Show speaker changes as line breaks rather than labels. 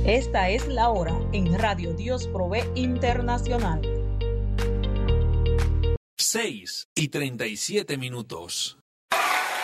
Esta es la hora en Radio Dios Provee Internacional.
6:37.